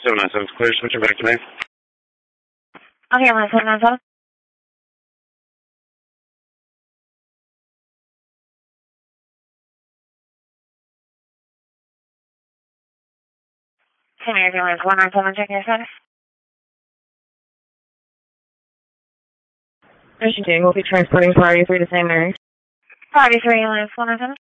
797's clear. Switch it back to me. Okay, 1797. American Airlines 197, check your status. Mission 2, we'll be transporting Priority 3 to St. Mary's. Priority 3, Airlines 197.